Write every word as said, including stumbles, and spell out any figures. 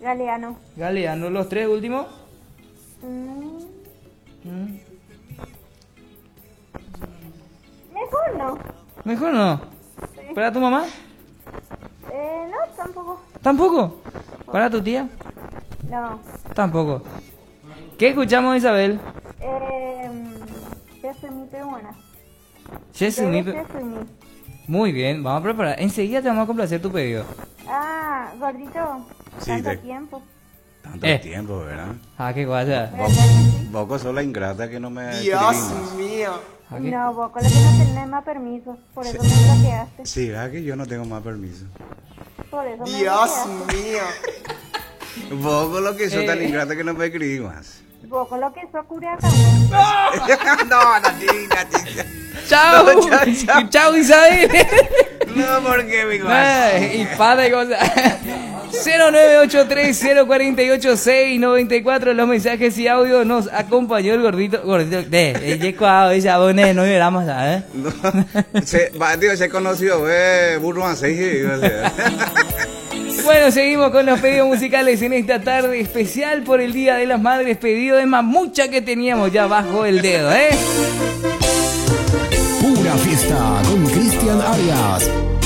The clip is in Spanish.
Galeano. Galeano, los tres últimos. Mm, Mm. mejor no. Mejor no. Sí. ¿Para tu mamá? Eh, no, tampoco. ¿Tampoco? ¿Para tu tía? No. Tampoco. ¿Qué escuchamos, Isabel? Eh, Sesame peruana. Sesame. Bebé Sesame. Muy bien, vamos a preparar. Enseguida te vamos a complacer tu pedido. Ah, gordito. Sí, Tanto te- tiempo. Tanto Eh. tiempo, ¿verdad? Ah, qué guaya. ¿Verdad que sí? Vos sos la ingrata que no me Dios escribís. mío. Ah, qué- No, vos con lo que no tenés más permiso. Por eso me bloqueaste. Sí, ¿verdad que yo no tengo más permiso? Por eso me Dios bloqueaste. Vos con lo que sos tan Eh. ingrata que no me escribís más. Vos con lo que sos curiaca. no, Nati, Nati. ¡Chao! No, chao, chao. ¡Chao, Isabel! No, porque mi Ay, y pa de cosas. cero nueve ocho tres cero cuatro ocho seis nueve cuatro. Los mensajes y audio nos acompañó el gordito. Gordito, de, el yecuado, ella, boné, no lloramos, ¿sabes? No, se, va, tío, se conoció, eh, burro así, iba a ser. Bueno, seguimos con los pedidos musicales en esta tarde especial por el Día de las Madres. Pedido de mamucha que teníamos ya bajo el dedo, ¿eh? Pura fiesta con Cristian Arias.